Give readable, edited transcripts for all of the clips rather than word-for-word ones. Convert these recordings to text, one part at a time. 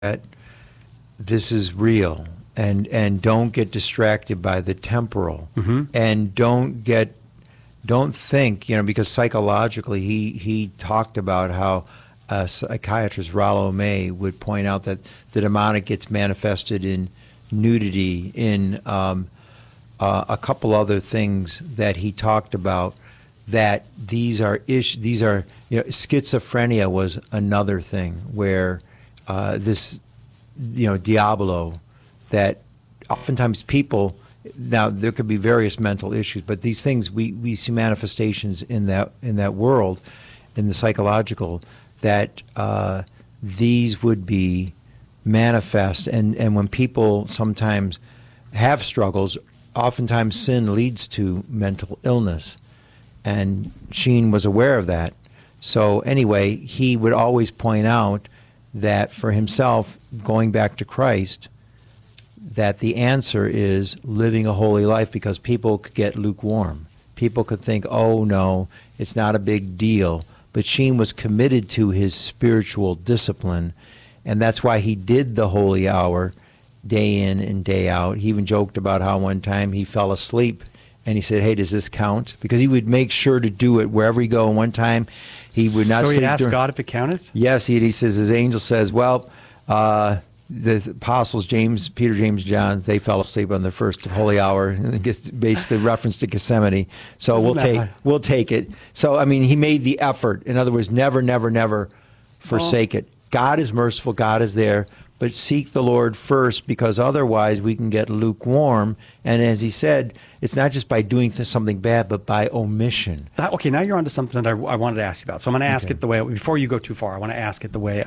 that this is real, and don't get distracted by the temporal, and don't think, because psychologically he talked about how psychiatrist Rollo May would point out that the demonic gets manifested in nudity, in a couple other things that he talked about, that these are schizophrenia was another thing where this Diablo, that oftentimes people, now there could be various mental issues, but these things we see manifestations in that world, in the psychological, that these would be manifest, and when people sometimes have struggles, oftentimes sin leads to mental illness, and Sheen was aware of that. So anyway, he would always point out that for himself, going back to Christ, that the answer is living a holy life, because people could get lukewarm. People could think, oh no, it's not a big deal. But Sheen was committed to his spiritual discipline, and that's why he did the holy hour day in and day out. He even joked about how one time he fell asleep and he said, hey, does this count? Because he would make sure to do it wherever he go. And one time he would not sleep. So he asked God if it counted? Yes, he says, his angel says, well, the apostles, Peter, James, John, they fell asleep on the first holy hour, and it gets basically reference to Gethsemane. So we'll take it. So, I mean, he made the effort. In other words, never forsake it. God is merciful. God is there. But seek the Lord first, because otherwise we can get lukewarm. And as he said, it's not just by doing something bad, but by omission. Okay, now you're onto something that I wanted to ask you about. So I'm going to ask it the way, before you go too far, I want to ask it the way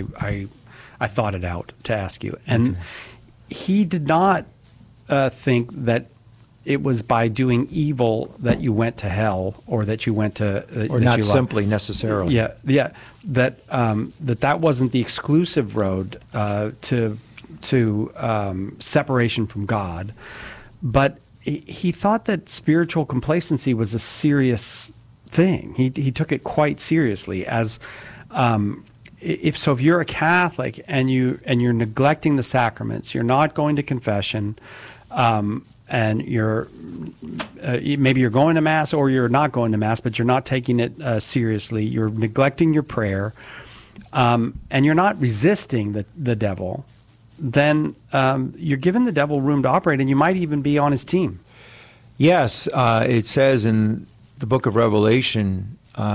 I thought it out to ask you. And he did not think that it was by doing evil that you went to hell, or that you went to... or not simply necessarily. Yeah. That wasn't the exclusive road to separation from God. But he thought that spiritual complacency was a serious thing. He took it quite seriously as... If you're a Catholic and you're neglecting the sacraments, you're not going to confession, and you're maybe you're going to Mass or you're not going to Mass, but you're not taking it seriously. You're neglecting your prayer, and you're not resisting the devil. Then you're giving the devil room to operate, and you might even be on his team. Yes, it says in the book of Revelation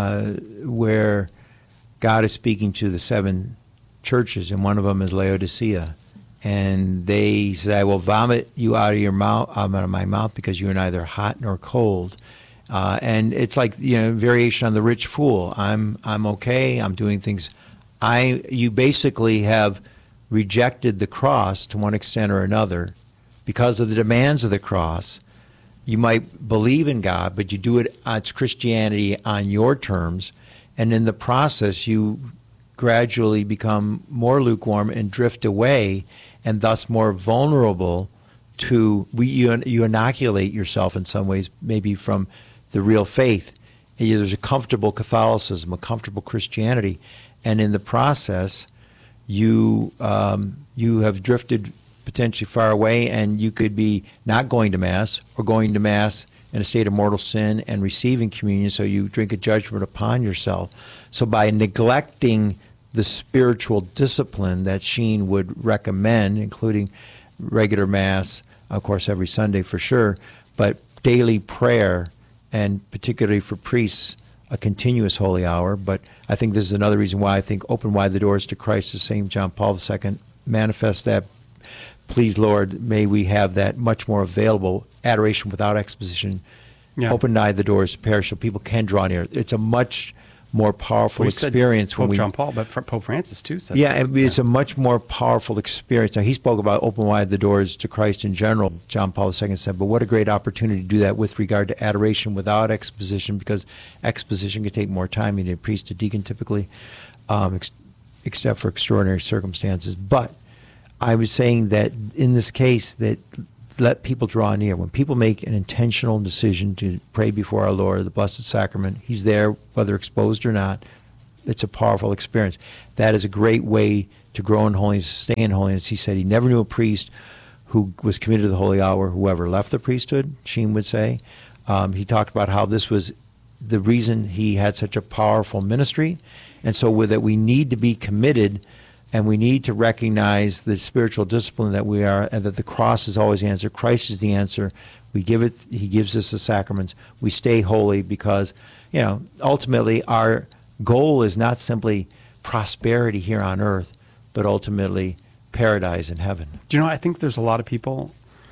where God is speaking to the 7 churches, and one of them is Laodicea. And they say, I will vomit you out of my mouth, because you are neither hot nor cold. And it's like, variation on the rich fool. I'm okay. I'm doing things. You basically have rejected the cross to one extent or another because of the demands of the cross. You might believe in God, but you do it's Christianity on your terms. And in the process, you gradually become more lukewarm and drift away, and thus more vulnerable to, you inoculate yourself in some ways, maybe from the real faith. There's a comfortable Catholicism, a comfortable Christianity, and in the process, you have drifted potentially far away, and you could be not going to Mass, or going to Mass in a state of mortal sin and receiving communion, so you drink a judgment upon yourself. So by neglecting the spiritual discipline that Sheen would recommend, including regular Mass, of course every Sunday for sure, but daily prayer, and particularly for priests, a continuous holy hour. But I think this is another reason why I think open wide the doors to Christ, as St. John Paul II manifests that. Please, Lord, may we have that much more available, adoration without exposition. Yeah. Open wide the doors to parish so people can draw near. It's a much more powerful experience. Pope John Paul, but Pope Francis too said it's a much more powerful experience. Now, he spoke about open wide the doors to Christ in general, John Paul II said, but what a great opportunity to do that with regard to adoration without exposition, because exposition can take more time. You need a priest, a deacon typically, except for extraordinary circumstances. But I was saying that in this case, that let people draw near. When people make an intentional decision to pray before our Lord, the Blessed Sacrament, he's there, whether exposed or not, it's a powerful experience. That is a great way to grow in holiness, stay in holiness. He said he never knew a priest who was committed to the holy hour who ever left the priesthood, Sheen would say. He talked about how this was the reason he had such a powerful ministry. And so with it, we need to be committed, and we need to recognize the spiritual discipline that we are, and that the cross is always the answer. Christ is the answer. We give it, he gives us the sacraments. We stay holy because, ultimately our goal is not simply prosperity here on earth, but ultimately paradise in heaven. Do you know, I think there's a lot of people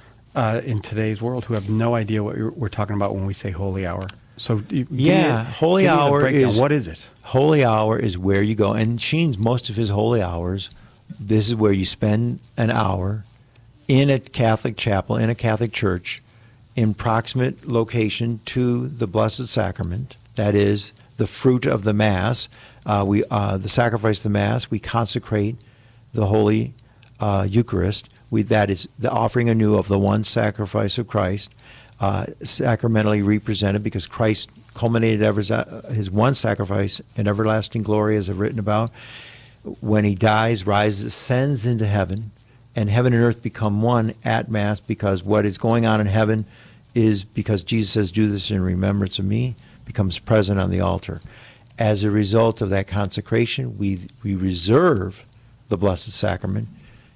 in today's world who have no idea what we're talking about when we say holy hour. So holy hour is, what is it? Holy hour is where you go, and Sheen's, most of his holy hours, this is where you spend an hour in a Catholic chapel, in a Catholic church, in proximate location to the Blessed Sacrament. That is the fruit of the Mass. The sacrifice of the Mass, we consecrate the Holy Eucharist. That is the offering anew of the one sacrifice of Christ, sacramentally represented, because Christ culminated his one sacrifice in everlasting glory, as I've written about. When he dies, rises, ascends into heaven, and heaven and earth become one at Mass, because what is going on in heaven is, because Jesus says, do this in remembrance of me, becomes present on the altar. As a result of that consecration, we reserve the Blessed Sacrament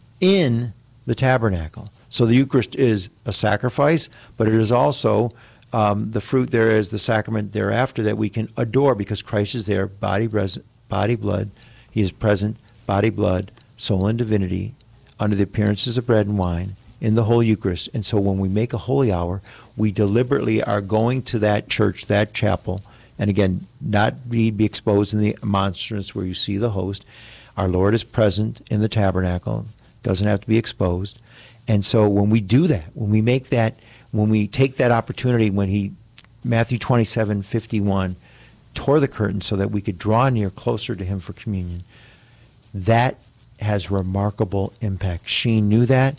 in the tabernacle. So the Eucharist is a sacrifice, but it is also the fruit there is the sacrament thereafter that we can adore, because Christ is there, body, blood. He is present, body, blood, soul, and divinity, under the appearances of bread and wine in the whole Eucharist. And so when we make a holy hour, we deliberately are going to that church, that chapel, and again, not be exposed in the monstrance where you see the host. Our Lord is present in the tabernacle, doesn't have to be exposed. And so when we do that, when we take that opportunity, Matthew 27:51, tore the curtain so that we could draw near closer to him for communion, that has remarkable impact. Sheen knew that.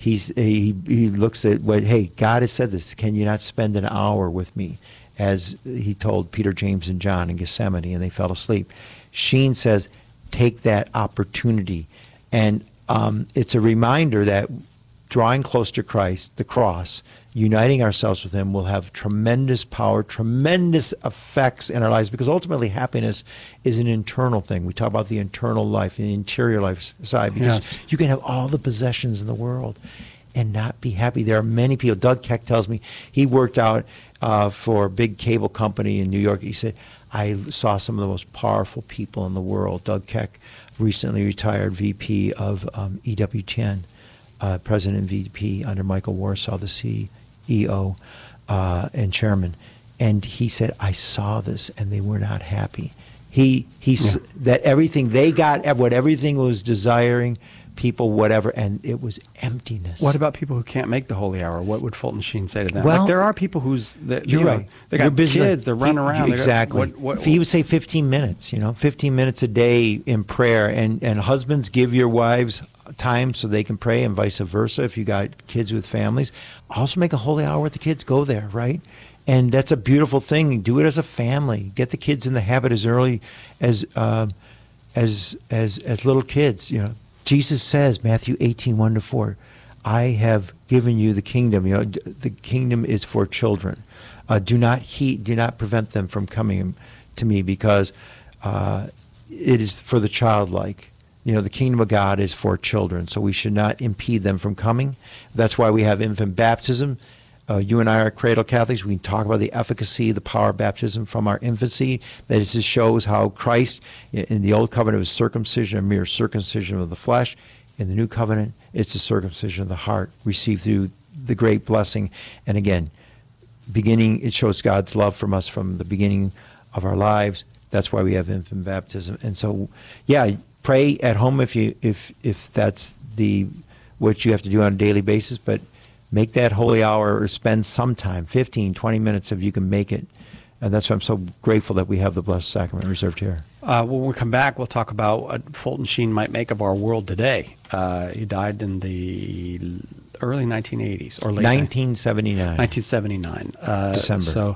He looks at hey, God has said this. Can you not spend an hour with me? As he told Peter, James, and John in Gethsemane, and they fell asleep. Sheen says, take that opportunity. And it's a reminder that drawing close to Christ, the cross, uniting ourselves with him will have tremendous power, tremendous effects in our lives, because ultimately happiness is an internal thing. We talk about the internal life, the interior life side, because you can have all the possessions in the world and not be happy. There are many people. Doug Keck tells me he worked out for a big cable company in New York. He said, I saw some of the most powerful people in the world. Doug Keck, recently retired VP of EWTN, President and VP under Michael Warsaw, the CEO and chairman. And he said, I saw this and they were not happy. That everything they got, what everything was desiring, people, whatever, and it was emptiness. What about people who can't make the holy hour? What would Fulton Sheen say to them? Well, there are people you're right. They got kids, they're running around. Exactly. He would say 15 minutes, 15 minutes a day in prayer. And husbands, give your wives time so they can pray, and vice versa if you got kids with families. Also make a holy hour with the kids. Go there, right? And that's a beautiful thing. Do it as a family. Get the kids in the habit as early as little kids, Jesus says, Matthew 18:1-4, I have given you the kingdom. The kingdom is for children. Do not prevent them from coming to me, because it is for the childlike. The kingdom of God is for children, so we should not impede them from coming. That's why we have infant baptism. You and I are cradle Catholics. We can talk about the efficacy, the power of baptism from our infancy. That just shows how Christ, in the old covenant, was circumcision, a mere circumcision of the flesh. In the new covenant, it's the circumcision of the heart, received through the great blessing. And again, it shows God's love from us from the beginning of our lives. That's why we have infant baptism. And so, pray at home if that's what you have to do on a daily basis, but make that holy hour, or spend some time, 15, 20 minutes if you can make it. And that's why I'm so grateful that we have the Blessed Sacrament reserved here. When we come back, we'll talk about what Fulton Sheen might make of our world today. He died in the early 1980s or late 1979. 1979. December. So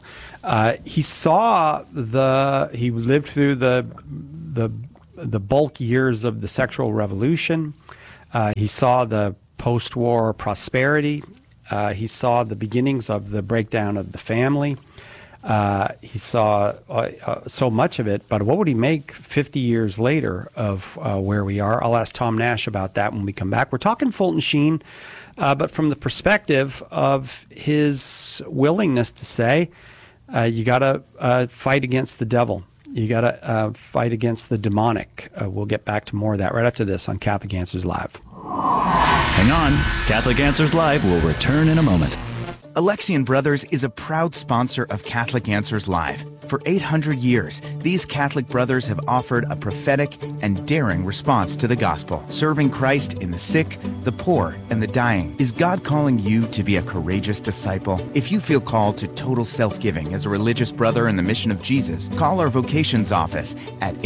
he lived through the bulk years of the sexual revolution. He saw the post-war prosperity. He saw the beginnings of the breakdown of the family. He saw so much of it, but what would he make 50 years later of where we are? I'll ask Tom Nash about that when we come back. We're talking Fulton Sheen, but from the perspective of his willingness to say, you got to fight against the devil. You got to fight against the demonic. We'll get back to more of that right after this on Catholic Answers Live. Hang on. Catholic Answers Live will return in a moment. Alexian Brothers is a proud sponsor of Catholic Answers Live. For 800 years, these Catholic brothers have offered a prophetic and daring response to the gospel, serving Christ in the sick, the poor, and the dying. Is God calling you to be a courageous disciple? If you feel called to total self-giving as a religious brother in the mission of Jesus, call our vocations office at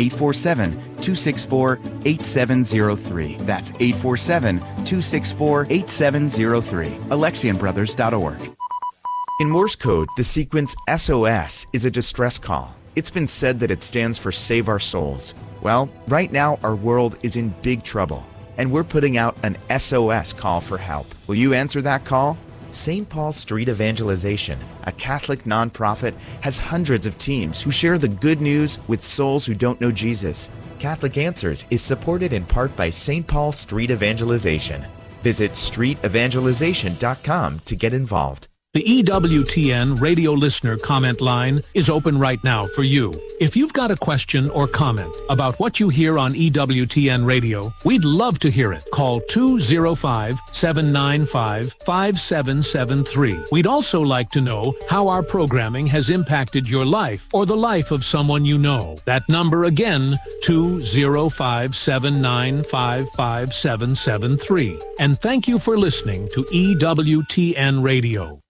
847-264-8703. That's 847-264-8703. AlexianBrothers.org. In Morse code, the sequence SOS is a distress call. It's been said that it stands for Save Our Souls. Well, right now our world is in big trouble, and we're putting out an SOS call for help. Will you answer that call? St. Paul Street Evangelization, a Catholic nonprofit, has hundreds of teams who share the good news with souls who don't know Jesus. Catholic Answers is supported in part by St. Paul Street Evangelization. Visit streetevangelization.com to get involved. The EWTN radio listener comment line is open right now for you. If you've got a question or comment about what you hear on EWTN radio, we'd love to hear it. Call 205-795-5773. We'd also like to know how our programming has impacted your life or the life of someone you know. That number again, 205-795-5773. And thank you for listening to EWTN radio.